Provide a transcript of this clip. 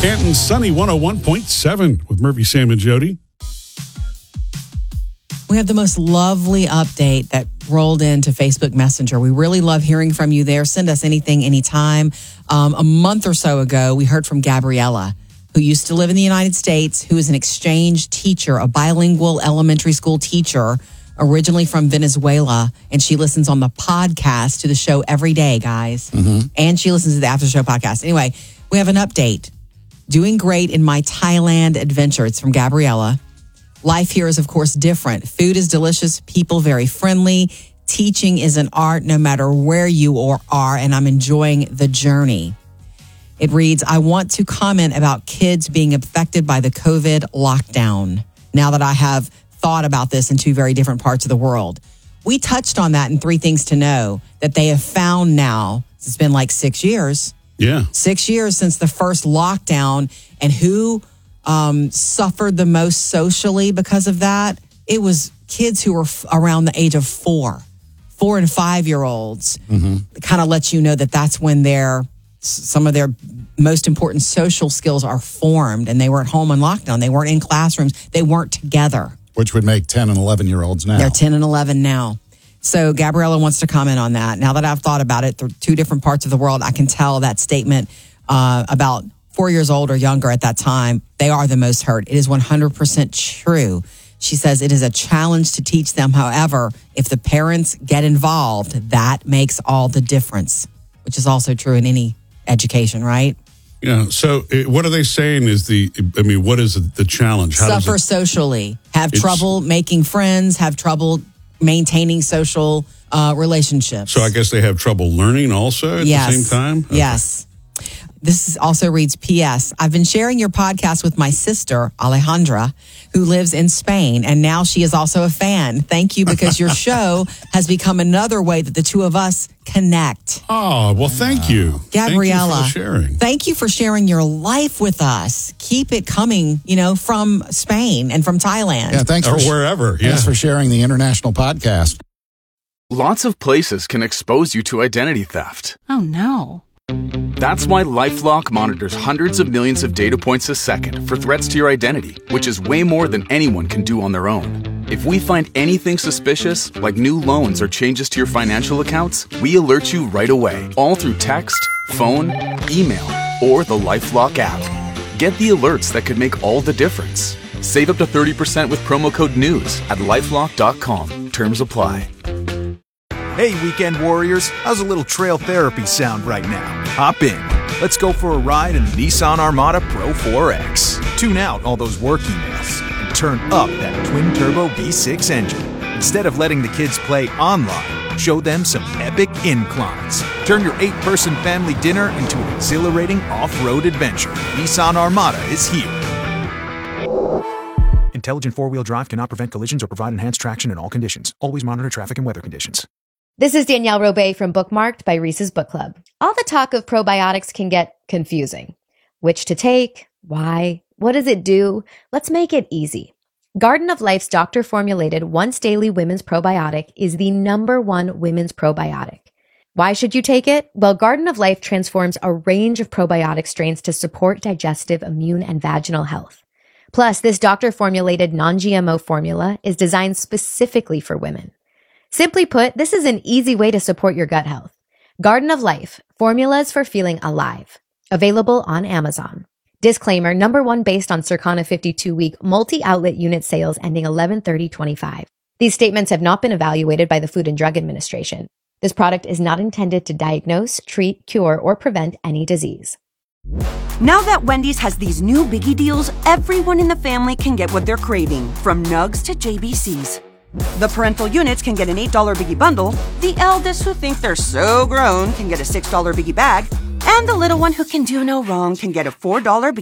Canton Sunny 101.7 with Murphy, Sam, and Jody. We have the most lovely update that rolled into Facebook Messenger. We really love hearing from you there. Send us anything, anytime. A month or so ago, we heard from Gabriella, who used to live in the United States, who is an exchange teacher, a bilingual elementary school teacher, originally from Venezuela. And she listens on the podcast to the show every day, guys. Mm-hmm. And she listens to the After Show podcast. Anyway, we have an update. Doing great in my Thailand adventure. It's from Gabriella. Life here is, of course, different. Food is delicious. People very friendly. Teaching is an art no matter where you are, and I'm enjoying the journey. It reads, I want to comment about kids being affected by the COVID lockdown. Now that I have thought about this in two very different parts of the world. We touched on that in 3 Things to Know that they have found now. It's been like 6 years. Yeah. 6 years since the first lockdown, and who suffered the most socially because of that? It was kids who were around the age of 4 and 5-year-olds. Mm-hmm. It kind of lets you know that that's when some of their most important social skills are formed, and they were at home on lockdown. They weren't in classrooms. They weren't together. Which would make 10 and 11-year-olds now. They're 10 and 11 now. So Gabriella wants to comment on that. Now that I've thought about it through 2 different parts of the world, I can tell that statement about 4 years old or younger at that time, they are the most hurt. It is 100% true. She says it is a challenge to teach them. However, if the parents get involved, that makes all the difference, which is also true in any education, right? Yeah. So what are they saying is what is the challenge? Suffer socially, have trouble making friends, have trouble maintaining social relationships. So I guess they have trouble learning also at the same time? Okay. Yes. This also reads, P.S. I've been sharing your podcast with my sister, Alejandra, who lives in Spain, and now she is also a fan. Thank you, because your show has become another way that the two of us connect. Oh, well, thank you. Gabriella, thank you for sharing. Thank you for sharing your life with us. Keep it coming, from Spain and from Thailand. Yeah, thanks or wherever. Thanks for sharing the international podcast. Lots of places can expose you to identity theft. Oh, no. That's why LifeLock monitors hundreds of millions of data points a second for threats to your identity, which is way more than anyone can do on their own. If we find anything suspicious, like new loans or changes to your financial accounts, we alert you right away, all through text, phone, email, or the LifeLock app. Get the alerts that could make all the difference. Save up to 30% with promo code NEWS at LifeLock.com. Terms apply. Hey, weekend warriors, how's a little trail therapy sound right now? Hop in. Let's go for a ride in the Nissan Armada Pro 4X. Tune out all those work emails and turn up that twin-turbo V6 engine. Instead of letting the kids play online, show them some epic inclines. Turn your 8-person family dinner into an exhilarating off-road adventure. Nissan Armada is here. Intelligent four-wheel drive cannot prevent collisions or provide enhanced traction in all conditions. Always monitor traffic and weather conditions. This is Danielle Robay from Bookmarked by Reese's Book Club. All the talk of probiotics can get confusing. Which to take? Why? What does it do? Let's make it easy. Garden of Life's doctor-formulated once-daily women's probiotic is the #1 women's probiotic. Why should you take it? Well, Garden of Life transforms a range of probiotic strains to support digestive, immune, and vaginal health. Plus, this doctor-formulated non-GMO formula is designed specifically for women. Simply put, this is an easy way to support your gut health. Garden of Life, formulas for feeling alive. Available on Amazon. Disclaimer, #1 based on Circana 52-week multi-outlet unit sales ending 11/30/25. These statements have not been evaluated by the Food and Drug Administration. This product is not intended to diagnose, treat, cure, or prevent any disease. Now that Wendy's has these new biggie deals, everyone in the family can get what they're craving, from nugs to JBCs. The parental units can get an $8 biggie bundle, the eldest who think they're so grown can get a $6 biggie bag, and the little one who can do no wrong can get a $4 biggie